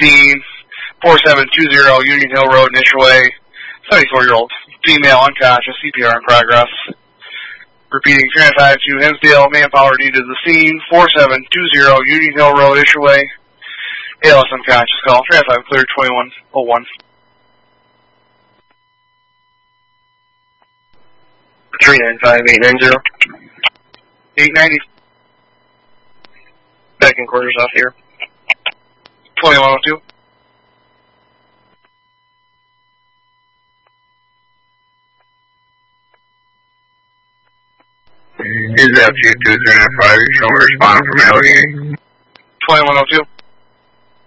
scene, 4720 Union Hill Road, Nishaway, 74-year-old female unconscious, CPR in progress. Repeating, 395 to Hinsdale, manpower needed to the scene, 4720 Union Hill Road, Nishaway, ALS unconscious call, 395 clear, 2101. 395-890. 890. Back in quarters off here. 2102. Is that 2395? You're showing responding from Allegheny. 2102.